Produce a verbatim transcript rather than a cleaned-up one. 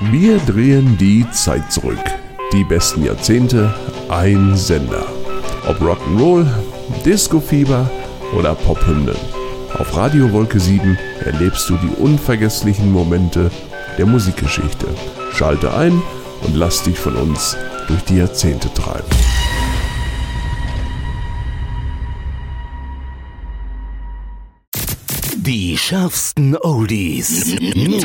Wir drehen die Zeit zurück. Die besten Jahrzehnte, ein Sender. Ob Rock'n'Roll, Disco-Fieber oder Pophymnen. Auf Radio Wolke sieben erlebst du die unvergesslichen Momente der Musikgeschichte. Schalte ein und lass dich von uns durch die Jahrzehnte treiben. Die schärfsten Oldies.